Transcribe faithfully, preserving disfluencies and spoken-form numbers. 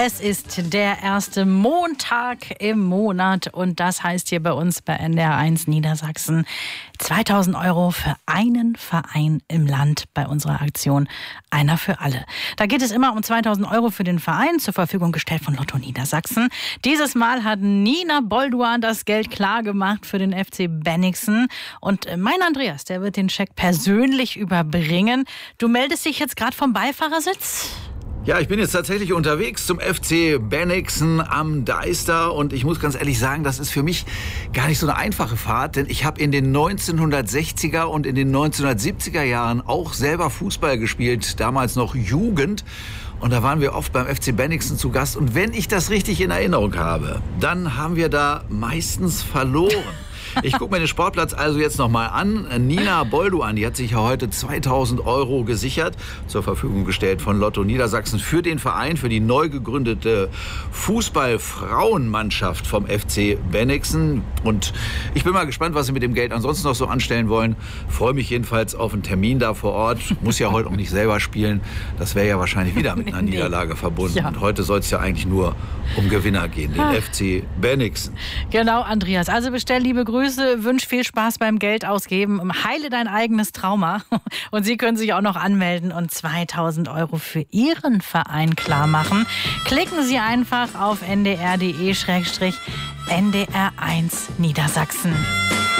Es ist der erste Montag im Monat und das heißt hier bei uns bei N D R eins Niedersachsen zweitausend Euro für einen Verein im Land bei unserer Aktion Einer für alle. Da geht es immer um zweitausend Euro für den Verein, zur Verfügung gestellt von Lotto Niedersachsen. Dieses Mal hat Nina Bolduan das Geld klar gemacht für den F C Bennigsen. Und mein Andreas, der wird den Scheck persönlich überbringen. Du meldest dich jetzt gerade vom Beifahrersitz? Ja, ich bin jetzt tatsächlich unterwegs zum F C Bennigsen am Deister und ich muss ganz ehrlich sagen, das ist für mich gar nicht so eine einfache Fahrt, denn ich habe in den neunzehnhundertsechziger und in den neunzehnhundertsiebziger Jahren auch selber Fußball gespielt, damals noch Jugend. Und da waren wir oft beim F C Bennigsen zu Gast. Und wenn ich das richtig in Erinnerung habe, dann haben wir da meistens verloren. Ich gucke mir den Sportplatz also jetzt nochmal an. Nina Bolduan, die hat sich ja heute zweitausend Euro gesichert, zur Verfügung gestellt von Lotto Niedersachsen für den Verein, für die neu gegründete Fußball-Frauenmannschaft vom F C Bennigsen. Und ich bin mal gespannt, was sie mit dem Geld ansonsten noch so anstellen wollen. Freue mich jedenfalls auf einen Termin da vor Ort. Muss ja heute auch nicht selber spielen. Das wäre ja wahrscheinlich wieder mit einer Niederlage verbunden. Ja. Und heute soll es ja eigentlich nur um Gewinner gehen, den Ach. F C Bennigsen. Genau, Andreas. Also bestell liebe Grüße. Grüße, wünsch viel Spaß beim Geld ausgeben, heile dein eigenes Trauma und Sie können sich auch noch anmelden und zweitausend Euro für Ihren Verein klar machen. Klicken Sie einfach auf n d r punkt d e slash n d r eins Niedersachsen.